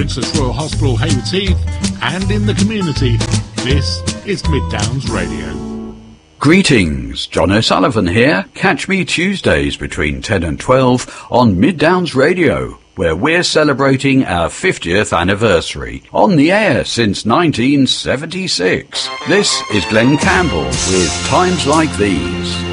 Princess Royal Hospital, Hayward Heath, and in the community. This is Mid Downs Radio. Greetings, John O'Sullivan here. Catch me Tuesdays between 10 and 12 on Mid Downs Radio, where we're celebrating our 50th anniversary, on the air since 1976. This is Glenn Campbell with Times Like These.